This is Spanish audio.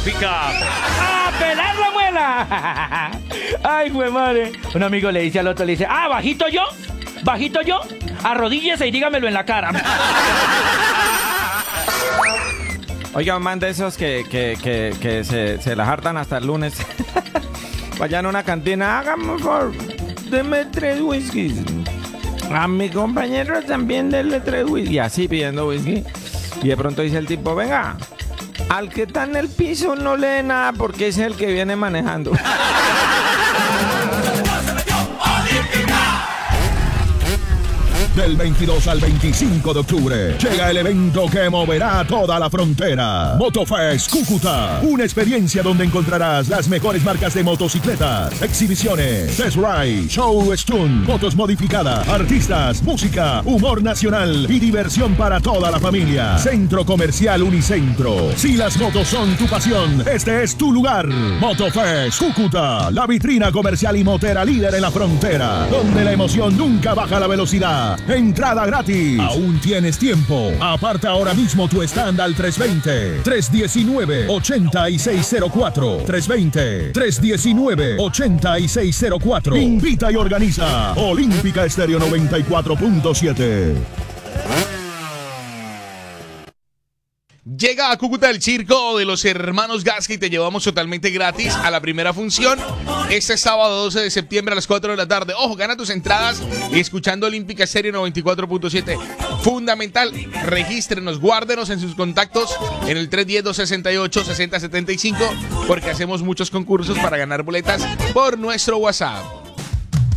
pick-up. ¡A pelar la muela! Ay, güey, madre. Un amigo le dice al otro, le dice, ¿bajito yo? ¿Bajito yo? Arrodíllese y dígamelo en la cara. Oiga, un man de esos que se las hartan hasta el lunes. Vayan a una cantina, hágame por deme 3 whiskies. A mi compañero también denle 3 whisky. Y así pidiendo whisky. Y de pronto dice el tipo, venga, al que está en el piso no lee nada porque es el que viene manejando. Del 22 al 25 de octubre llega el evento que moverá toda la frontera. Motofest Cúcuta, una experiencia donde encontrarás las mejores marcas de motocicletas, exhibiciones, test ride, show stunt, motos modificadas, artistas, música, humor nacional y diversión para toda la familia. Centro Comercial Unicentro. Si las motos son tu pasión, este es tu lugar. Motofest Cúcuta, la vitrina comercial y motera líder en la frontera, donde la emoción nunca baja la velocidad. Entrada gratis. Aún tienes tiempo. Aparta ahora mismo tu stand al 320-319-8604. 320-319-8604. Invita y organiza Olímpica Estéreo 94.7. Llega a Cúcuta el circo de los hermanos Gasca y te llevamos totalmente gratis a la primera función este sábado 12 de septiembre a las 4 de la tarde. Ojo, gana tus entradas escuchando Olímpica Estéreo 94.7. Fundamental, regístrenos, guárdenos en sus contactos en el 310-268-6075 porque hacemos muchos concursos para ganar boletas por nuestro WhatsApp.